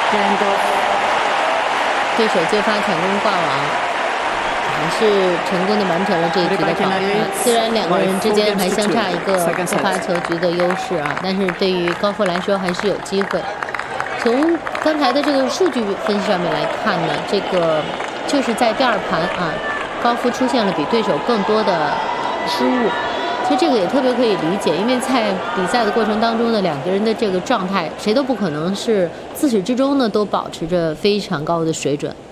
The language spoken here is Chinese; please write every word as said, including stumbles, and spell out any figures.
对手接发成功挂网，还是成功的完成了这一局的访谈。虽然两个人之间还相差一个接发球局的优势啊，但是对于高夫来说还是有机会。从刚才的这个数据分析上面来看呢，这个就是在第二盘啊，高夫出现了比对手更多的失误。其实这个也特别可以理解，因为在比赛的过程当中呢，两个人的这个状态，谁都不可能是自始至终呢都保持着非常高的水准。